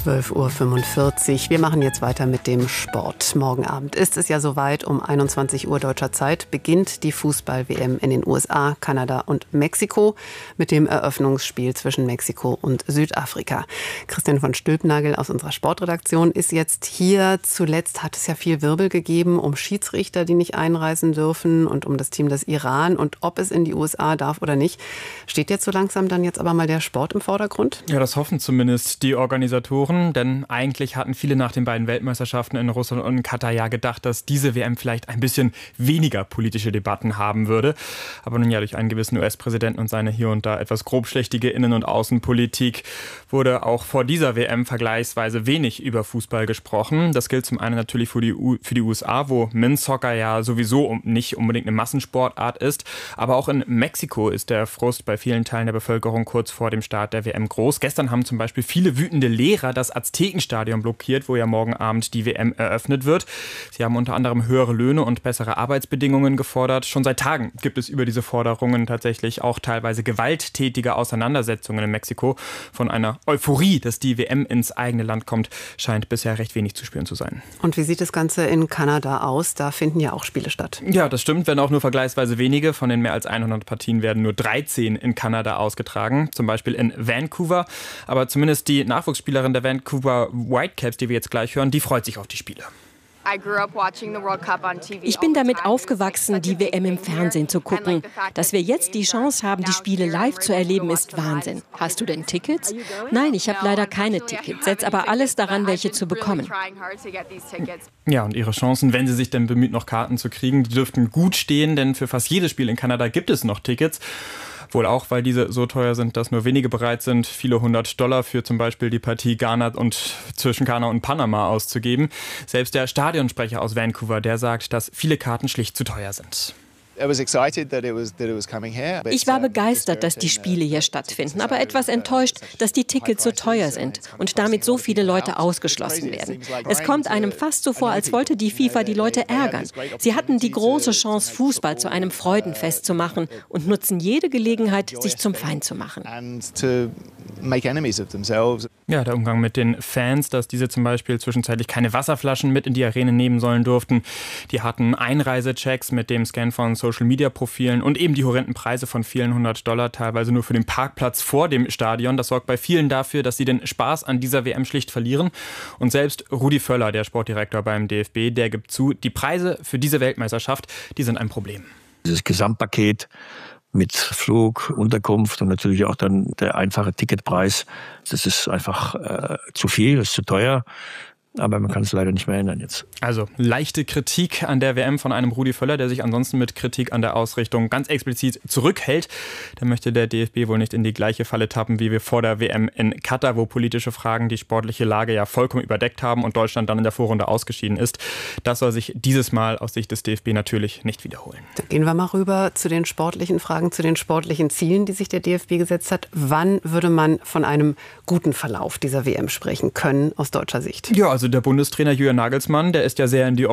12:45 Uhr. Wir machen jetzt weiter mit dem Sport. Morgen Abend ist es ja soweit. Um 21 Uhr deutscher Zeit beginnt die Fußball-WM in den USA, Kanada und Mexiko mit dem Eröffnungsspiel zwischen Mexiko und Südafrika. Christian von Stülpnagel aus unserer Sportredaktion ist jetzt hier. Zuletzt hat es ja viel Wirbel gegeben um Schiedsrichter, die nicht einreisen dürfen, und um das Team des Iran und ob es in die USA darf oder nicht. Steht jetzt so langsam dann jetzt aber mal der Sport im Vordergrund? Ja, das hoffen zumindest die Organisatoren, denn eigentlich hatten viele nach den beiden Weltmeisterschaften in Russland und in Katar ja gedacht, dass diese WM vielleicht ein bisschen weniger politische Debatten haben würde. Aber nun ja, durch einen gewissen US-Präsidenten und seine hier und da etwas grobschlächtige Innen- und Außenpolitik wurde auch vor dieser WM vergleichsweise wenig über Fußball gesprochen. Das gilt zum einen natürlich für die USA, wo Men's Soccer ja sowieso nicht unbedingt eine Massensportart ist. Aber auch in Mexiko ist der Frust bei vielen Teilen der Bevölkerung kurz vor dem Start der WM groß. Gestern haben zum Beispiel viele wütende Lehrer das Aztekenstadion blockiert, wo ja morgen Abend die WM eröffnet wird. Sie haben unter anderem höhere Löhne und bessere Arbeitsbedingungen gefordert. Schon seit Tagen gibt es über diese Forderungen tatsächlich auch teilweise gewalttätige Auseinandersetzungen in Mexiko. Von einer Euphorie, dass die WM ins eigene Land kommt, scheint bisher recht wenig zu spüren zu sein. Und wie sieht das Ganze in Kanada aus? Da finden ja auch Spiele statt. Ja, das stimmt, wenn auch nur vergleichsweise wenige. Von den mehr als 100 Partien werden nur 13 in Kanada ausgetragen, zum Beispiel in Vancouver. Aber zumindest die Nachwuchsspielerin der Vancouver Whitecaps, die wir jetzt gleich hören, die freut sich auf die Spiele. Ich bin damit aufgewachsen, die WM im Fernsehen zu gucken. Dass wir jetzt die Chance haben, die Spiele live zu erleben, ist Wahnsinn. Hast du denn Tickets? Nein, ich habe leider keine Tickets, setze aber alles daran, welche zu bekommen. Ja, und ihre Chancen, wenn sie sich denn bemüht, noch Karten zu kriegen, die dürften gut stehen, denn für fast jedes Spiel in Kanada gibt es noch Tickets. Wohl auch, weil diese so teuer sind, dass nur wenige bereit sind, viele $100 für zum Beispiel die Partie zwischen Ghana und Panama auszugeben. Selbst der Stadionsprecher aus Vancouver, der sagt, dass viele Karten schlicht zu teuer sind. Ich war begeistert, dass die Spiele hier stattfinden, aber etwas enttäuscht, dass die Tickets so teuer sind und damit so viele Leute ausgeschlossen werden. Es kommt einem fast so vor, als wollte die FIFA die Leute ärgern. Sie hatten die große Chance, Fußball zu einem Freudenfest zu machen und nutzen jede Gelegenheit, sich zum Feind zu machen. Ja, der Umgang mit den Fans, dass diese zum Beispiel zwischenzeitlich keine Wasserflaschen mit in die Arena nehmen sollen durften. Die hatten Einreisechecks mit dem Scan von Social-Media-Profilen und eben die horrenden Preise von vielen $100, teilweise nur für den Parkplatz vor dem Stadion. Das sorgt bei vielen dafür, dass sie den Spaß an dieser WM schlicht verlieren. Und selbst Rudi Völler, der Sportdirektor beim DFB, der gibt zu, die Preise für diese Weltmeisterschaft, die sind ein Problem. Dieses Gesamtpaket mit Flug, Unterkunft und natürlich auch dann der einfache Ticketpreis, das ist einfach zu viel, das ist zu teuer. Aber man kann es leider nicht mehr ändern jetzt. Also leichte Kritik an der WM von einem Rudi Völler, der sich ansonsten mit Kritik an der Ausrichtung ganz explizit zurückhält. Da möchte der DFB wohl nicht in die gleiche Falle tappen wie wir vor der WM in Katar, wo politische Fragen die sportliche Lage ja vollkommen überdeckt haben und Deutschland dann in der Vorrunde ausgeschieden ist. Das soll sich dieses Mal aus Sicht des DFB natürlich nicht wiederholen. Dann gehen wir mal rüber zu den sportlichen Fragen, zu den sportlichen Zielen, die sich der DFB gesetzt hat. Wann würde man von einem guten Verlauf dieser WM sprechen können aus deutscher Sicht? Ja, also der Bundestrainer Julian Nagelsmann, der ist ja sehr in die